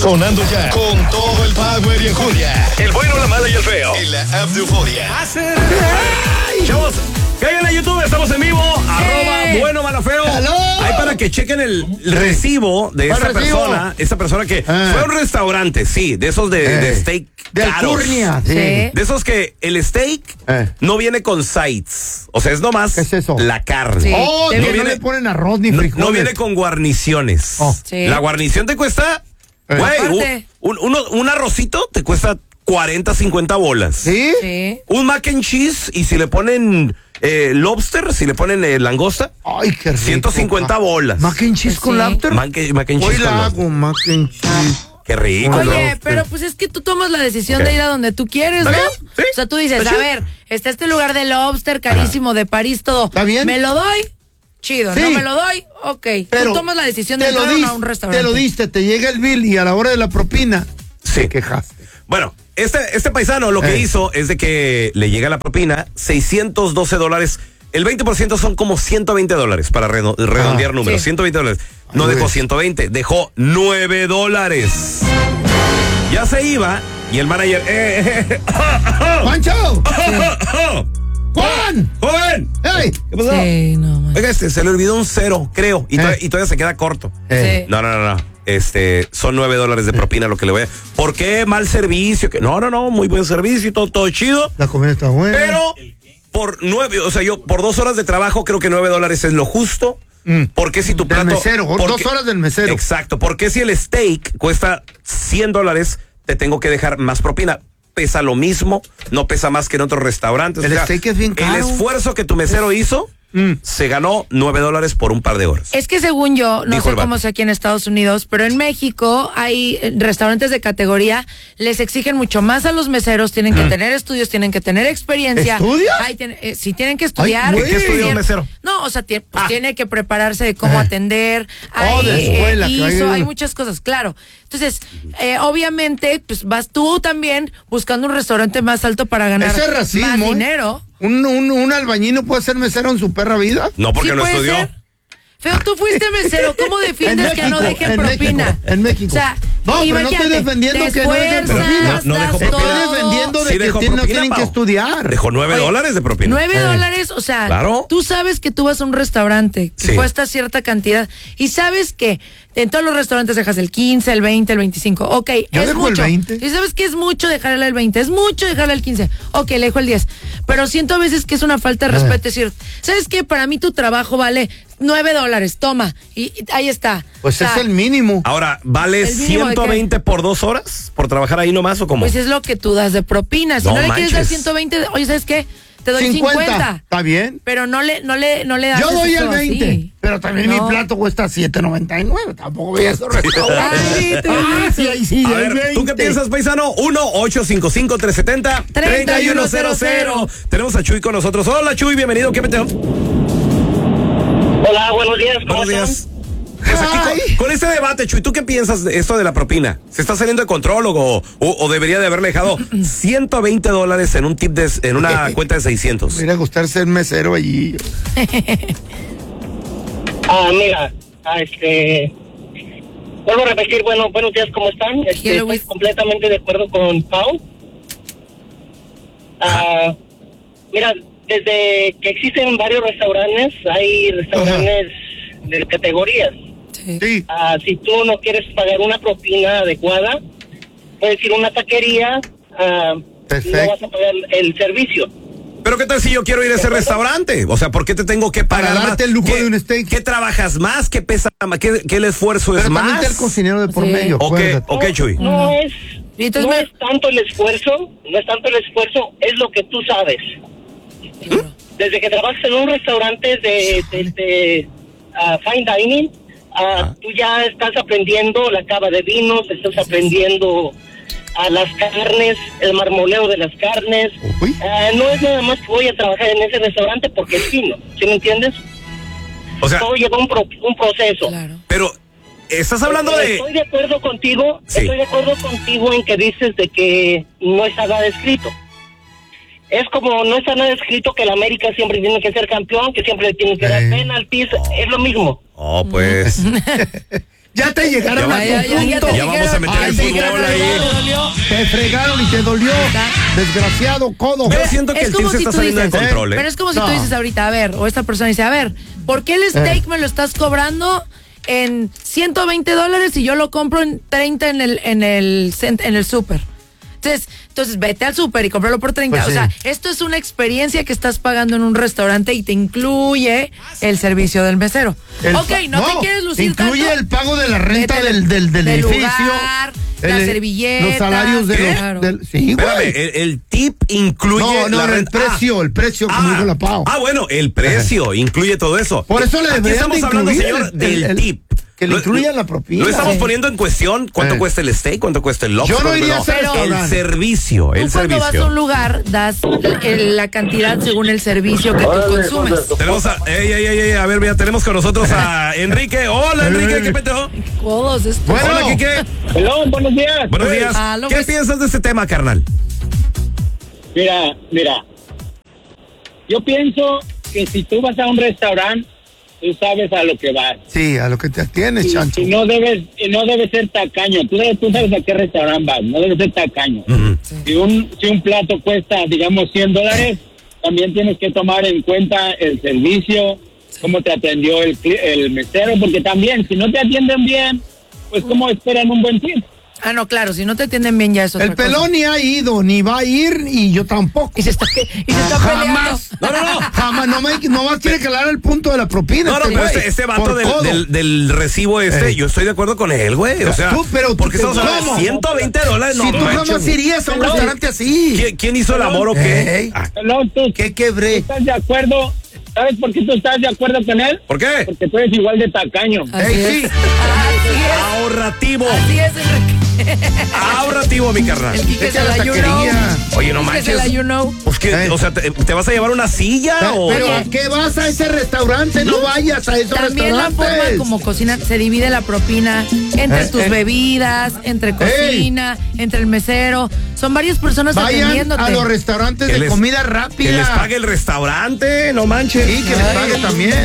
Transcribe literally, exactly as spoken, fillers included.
Sonando ya con todo el power y enjundia. El bueno, la mala y el feo. En la app de Euforia. Chavos, caigan a YouTube, estamos en vivo. Arroba bueno, mala, feo. Hello. Ahí para que chequen el recibo de esta recibo? persona. Esta persona que Ah. fue a un restaurante, sí, de esos de, Eh. de steak De caros. Alcurnia, sí. Sí. De esos que el steak Eh. no viene con sides. O sea, es nomás ¿Qué es eso? la carne. Sí. Oh, Te que no no viene- le ponen arroz ni No, frijoles. no viene con guarniciones. Oh. Sí. La guarnición te cuesta, Eh. güey, Aparte. un, un, uno- un arrocito te cuesta cuarenta, cincuenta bolas. ¿Sí? Sí. Un mac and cheese y si le ponen eh, lobster, si le ponen eh, langosta, Ay, qué rico. ciento cincuenta bolas. Mac and cheese Sí. con lobster. Mac, and- mac and Hoy cheese la con hago, mac and cheese. Qué rico. Oye, ¿no? Oye, pero pues es que tú tomas la decisión Ok. de ir a donde tú quieres, ¿no? ¿Está bien? Sí. O sea, tú dices, Está a chido. ver, está este lugar de lobster carísimo de París, todo. ¿Está bien? ¿Me lo doy? Chido. Sí. ¿No me lo doy? Ok. Pero tú tomas la decisión de te lo entrar o no dis- a un restaurante. Te lo diste, te llega el bill y a la hora de la propina Sí. te quejaste. Bueno, este, este paisano lo que Eh. hizo es de que le llega la propina, seiscientos doce dólares. El veinte por ciento son como ciento veinte dólares para redo- redondear Ah, números. sí. ciento veinte dólares. No Ay, dejó güey. ciento veinte, dejó nueve dólares. Ya se iba y el manager. Eh, eh, ¡Pancho! ¡Juan! ¡Joven! ¡Ey! ¿Qué pasó? Sí, no, man. Oiga, este, se le olvidó un cero, creo. Y, Eh. todavía, y todavía se queda corto. Eh. Sí. No, no, no, no. Este, son nueve dólares de propina lo que le voy a. ¿Por qué mal servicio? Que no, no, no, muy buen servicio y todo, todo chido. La comida está buena. Pero por nueve, o sea, yo por dos horas de trabajo creo que nueve dólares es lo justo. Mm. Porque si tu Del plato. mesero, porque- dos horas del mesero. Exacto. Porque si el steak cuesta cien dólares, te tengo que dejar más propina. Pesa lo mismo, no pesa más que en otros restaurantes. El steak es bien caro. El esfuerzo que tu mesero hizo, Mm. se ganó nueve dólares por un par de horas. Es que según yo, no Dijo sé el vato. cómo sea aquí en Estados Unidos, pero en México hay eh, restaurantes de categoría, les exigen mucho más a los meseros, tienen que tener estudios, tienen que tener experiencia. ¿Estudios? Hay ten- eh, sí, tienen que estudiar. Ay, güey. ¿Qué estudió un Tiene- mesero? No, o sea, tie- pues, Ah. tiene que prepararse de cómo Eh. atender. Oh, Hay de escuela, eh, que hay- ISO, hay muchas cosas, claro. Entonces, eh, obviamente, pues vas tú también buscando un restaurante más alto para ganar Ese es racismo. más ¿eh? dinero. ¿Un, un, un albañil no puede ser mesero en su perra vida? No porque Sí no puede estudió. ser. Feo, tú fuiste mesero, ¿cómo defiendes que no dejen en propina? México, en México. O sea, No, pero no imagínate, estoy defendiendo te que no dejen esfuerzas, propina. No, no dejó das propina. Estoy todo. defendiendo de Sí que dejó tienen- no propina, tienen que Pao. estudiar. Dejó nueve Oye, dólares de propina. Nueve Eh. dólares, o sea, Claro. tú sabes que tú vas a un restaurante que Sí. cuesta cierta cantidad y sabes que en todos los restaurantes dejas el quince, el veinte, el veinticinco. Ok, Yo es dejo el mucho. veinte. Y sabes que es mucho dejarle el veinte, es mucho dejarle el quince. Ok, le dejo el diez. Pero siento a veces que es una falta de Eh. respeto decir, ¿sabes qué? Para mí tu trabajo vale nueve dólares, toma. Y, y ahí está. Pues O sea, es el mínimo. Ahora, ¿vale ¿El mínimo de ciento veinte por dos horas? ¿Por trabajar ahí nomás o cómo? Pues es lo que tú das de propina. Si No no, le quieres dar manches. ciento veinte, oye, ¿sabes qué? Te doy cincuenta. ¿Está bien? Pero no le, no le, no le das. Yo doy eso el así. veinte, pero también No. mi plato cuesta siete noventa y nueve. Tampoco voy a esos restaurantes. Ay, tú Ah, sí, ahí sí, A el ver, ¿tú qué veinte. piensas, paisano? uno ocho cinco cinco, tres siete cero, tres uno cero cero. Tenemos a Chuy con nosotros. Hola, Chuy, bienvenido. ¿Qué peteo? Hola, buenos días. ¿Cómo Buenos días. están? Pues aquí Ay. con, con este debate, Chuy, ¿tú qué piensas de esto de la propina? ¿Se está saliendo de control o, o, o debería de haberle dejado ciento veinte dólares en un tip de, en una cuenta de seiscientos? Me hubiera gustar ser mesero allí. Ah, mira, ah, este... Vuelvo a repetir, bueno, buenos días, ¿cómo están? Este, Hello, estoy Luis. completamente de acuerdo con Pau. Ah, mira, desde que existen varios restaurantes, hay restaurantes de categorías. Sí. Sí. Ah, si tú no quieres pagar una propina adecuada, puedes ir a una taquería, ah, Perfecto. no vas a pagar el servicio. Pero ¿qué tal si yo quiero ir a ese restaurante? O sea, ¿por qué te tengo que Para pagar darte más? el lujo ¿Qué, de un steak. ¿Qué trabajas más? ¿Qué pesa más? ¿Qué, qué el esfuerzo es Pero también más? está el cocinero de por Sí. medio. Ok, acuérdate. ok, Chuy. No es, Y entonces no me- es tanto el esfuerzo, no es tanto el esfuerzo, es lo que tú sabes. Claro. Desde que trabajas en un restaurante de, de, de, ah, fine dining, ah, tú ya estás aprendiendo la cava de vinos, estás aprendiendo a las carnes, el marmoleo de las carnes. Uy. Ah, no es nada más que voy a trabajar en ese restaurante porque es fino, ¿sí me entiendes? O sea, Todo lleva un, pro- un proceso. Claro. pero estás hablando de... Estoy de acuerdo contigo, Sí. estoy de acuerdo contigo en que dices de que no está nada escrito. Es como no está nada escrito que el América siempre tiene que ser campeón, que siempre le tiene que dar Eh. penaltis, es lo mismo. Oh, pues... Ya te llegaron Ya, a ya, tu ya, ya punto. te Ya vamos a meter Ay, el sí, fútbol te ahí. fregaron, Te fregaron y te dolió. Desgraciado codo. Yo siento que Es el como tip se si está tú saliendo de dices, control, ¿eh? Pero es como si No. tú dices ahorita, a ver, o esta persona dice, a ver, ¿por qué el steak me lo estás cobrando en ciento veinte dólares y yo lo compro en treinta en el, en el, cent- en el súper? Entonces, entonces vete al súper y cómpralo por treinta. Pues o sea, sí. esto es una experiencia que estás pagando en un restaurante y te incluye el servicio del mesero. El ok, pa- no, te quieres lucir incluye tanto. el pago de la renta Vete del, del, del, del edificio. lugar, la el- servilleta. Los salarios de ¿Qué? los... Claro. del- sí, Espérame, güey. el, el tip incluye No, no, la el renta. precio, el precio, como dijo la Pau. Ah, bueno, el precio incluye todo eso. Por eso le Aquí deberían estamos de hablando, incluir señor, el- del el- tip. que le Lo- incluyan la propina. Lo estamos Sí. poniendo en cuestión cuánto Eh. cuesta el steak, cuánto cuesta el lobster. Yo no iría a ese el restaurante. servicio, el Tú cuando vas a servicio. un lugar das el- la cantidad según el servicio que tú consumes. Tenemos a, ey, ey, ey, ey, a ver, mira, tenemos con nosotros a Enrique. Hola, Enrique, ¿qué peteo? Codos, esto. Bueno. Hola, Quique. Hello, buenos días. Buenos días. Ah, lo ¿Qué ves. piensas de este tema, carnal? Mira, mira. Yo pienso que si tú vas a un restaurante, tú sabes a lo que vas. Sí, a lo que te atienes, Y, chancho. y no debes y no debes ser tacaño. Tú, debes- tú sabes a qué restaurante vas. No debes ser tacaño. Si un si un plato cuesta, digamos, cien dólares, también tienes que tomar en cuenta el servicio, cómo te atendió el, cli- el mesero, porque también, si no te atienden bien, pues cómo esperan un buen tiempo. Ah, no, claro, si no te atienden bien ya eso. El pelón ni ha ido, ni va a ir, y yo tampoco. Y se está, y se está peleando. Jamás. No, no, no. Jamás, no me, nomás quiere calar el punto de la propina. No, no, este pero güey, este, este vato por del, codo. del, del recibo este, Ey. yo estoy de acuerdo con él, güey. O sea, Tú, pero tú porque te- estamos hablando de ¿cómo? ciento veinte dólares. Si No, tú manches, jamás güey. irías a un Pelón. restaurante así. ¿Quién, quién hizo el amor o qué? Ey. Ah, Pelón, tú ¿Qué quebré? estás de acuerdo. ¿Sabes por qué tú estás de acuerdo con él? ¿Por qué? Porque tú eres igual de tacaño. Así Ey, es. sí. Así es. Ahorrativo. Así es, Enrique. Ahorrativo, mi carnal. El Quique Vete se a la la you know. taquería. Oye, no Quique se manches. la you know. Pues que, Ey. o sea, te, te vas a llevar una silla o Pero ¿a qué vas a ese restaurante? No vayas a esos También la restaurantes. forma como cocinan, se divide la propina entre Eh, tus eh. bebidas, entre cocina, entre el mesero. Son varias personas Vayan atendiéndote. a los restaurantes Que de les- comida que rápida. les pague el restaurante, no manches. Sí, que les pague también.